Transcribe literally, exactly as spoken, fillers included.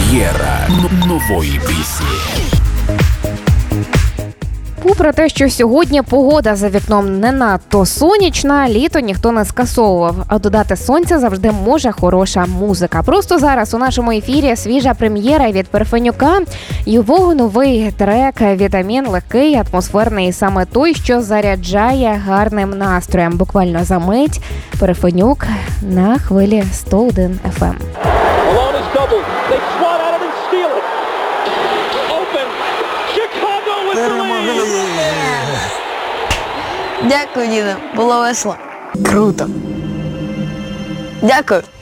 Прем'єра нової пісні. Попри те, що сьогодні погода за вікном не надто сонячна, літо ніхто не скасовував. А додати сонця завжди може хороша музика. Просто зараз у нашому ефірі свіжа прем'єра від Парфенюка. Його новий трек «Вітамін» легкий, атмосферний, саме той, що заряджає гарним настроєм. Буквально за мить Парфенюк на хвилі сто один еф ем. Дякую, Діна, було весело. Круто. Дякую.